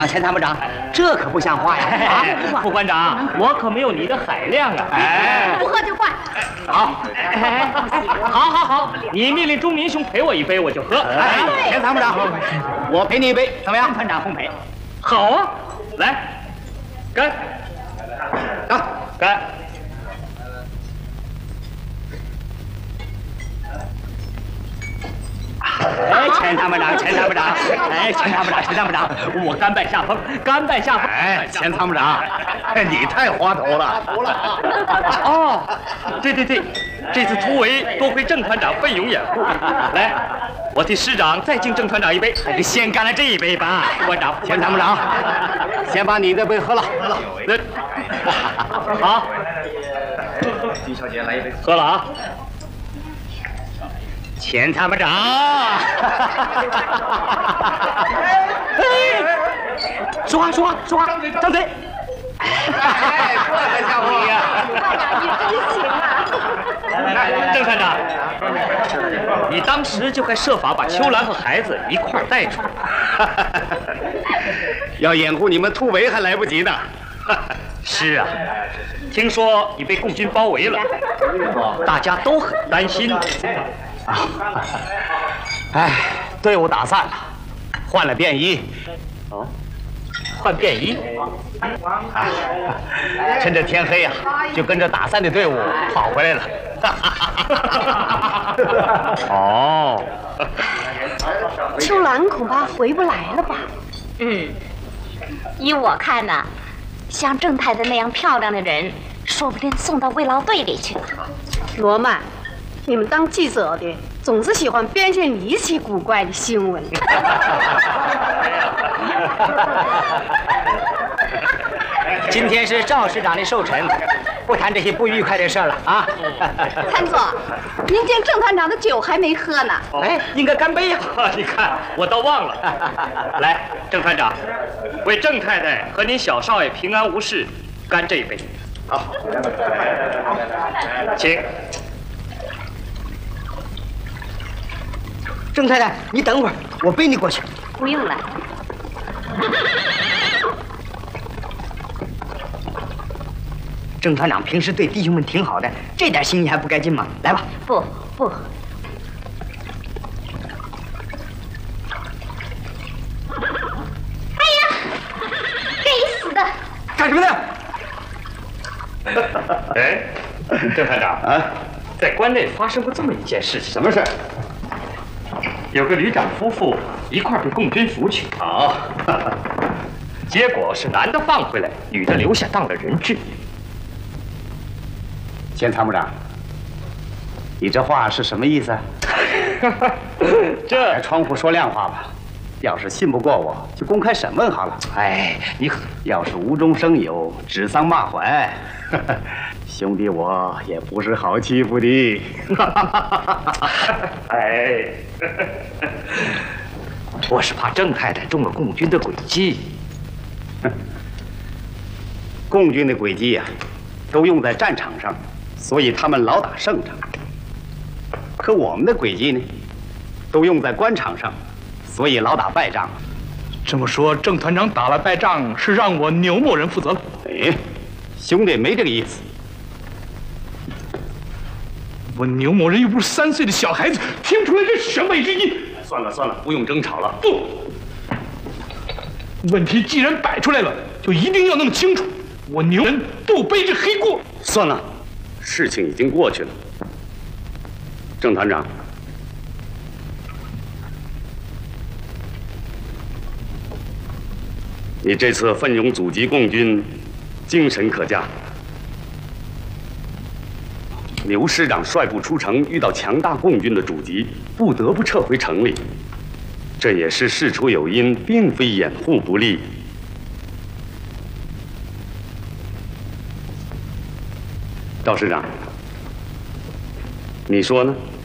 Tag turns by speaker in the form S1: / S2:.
S1: 钱参谋长，这可不像话呀！啊，
S2: 副官长，我可没有你的海量啊！
S3: 哎，不喝就怪。
S2: 好，你命令钟明兄陪我一杯，我就喝。
S1: 哎，钱参谋长，我陪你一杯，怎么样？
S2: 团长奉陪。好啊，来，干！干！
S1: 哎，钱参谋长，哎，钱参谋长，
S2: 我甘拜下风，甘拜下风。
S4: 哎，钱参谋长，你太滑头了。
S2: 哦，对，这次突围多亏郑团长奋勇掩护。来，我替师长再敬郑团长一杯。
S1: 还是先干了这一杯吧。
S2: 副官长，
S1: 钱参谋长，先把你的杯喝了。
S2: 好，
S4: 狄小姐来一杯。
S2: 喝了啊。
S1: 钱参谋长，说话，张嘴。
S4: 哎，这才叫你呀！
S3: 团长，你真行啊！
S2: 来，郑团长，你当时就该设法把秋兰和孩子一块儿带出来。
S4: 要掩护你们突围还来不及呢。
S2: 是啊，听说你被共军包围了，大家都很担心。
S1: 哎，队伍打散了，换了便衣。
S2: 哦，换便衣。
S1: 趁着天黑呀，就跟着打散的队伍跑回来了。
S2: 哦，
S3: 秋兰恐怕回不来了吧？
S5: 依我看呢，像郑太太那样漂亮的人，说不定送到慰劳队里去了。
S3: 罗曼，你们当记者的总是喜欢编些离奇古怪的新闻。
S1: 今天是赵师长的寿辰，不谈这些不愉快的事了啊！
S3: 参佐，您见郑团长的酒还没喝呢。
S1: 哎，应该干杯呀！
S2: 你看，我倒忘了。来，郑团长，为郑太太和您小少爷平安无事干这一杯。好，请。
S1: 郑太太，你等会儿，我背你过去。
S5: 不用了。
S1: 郑团长平时对弟兄们挺好的，这点心意还不该尽吗？来吧。
S5: 不。哎呀，该死的！
S1: 干什么呢？
S2: 哎，郑团长啊，在关内发生过这么一件事情。
S4: 什么事？
S2: 有个旅长夫妇一块被共军俘取，结果是男的放回来，女的留下当了人质。
S4: 钱参谋长，你这话是什么意思？
S2: 这
S4: 开窗户说亮话吧。要是信不过我，就公开审问好了。
S2: 哎，你
S4: 要是无中生有，指桑骂槐，兄弟我也不是好欺负的。
S2: 哎，我是怕郑太太中了共军的诡计。
S4: 共军的诡计呀，都用在战场上，所以他们老打胜仗。可我们的诡计呢，都用在官场上，所以老打败仗。
S6: 这么说，郑团长打了败仗是让我牛某人负责了？
S4: 哎，兄弟没这个意思。
S6: 我牛某人又不是3岁的小孩子，听不出来这是什么之意？
S4: 算了，不用争吵了。
S6: 不，问题既然摆出来了，就一定要弄清楚。我牛人不背这黑锅。
S4: 算了，事情已经过去了。郑团长，你这次奋勇阻击共军，精神可嘉。牛师长率部出城，遇到强大共军的阻击，不得不撤回城里。这也是事出有因，并非掩护不力。赵师长，你说呢？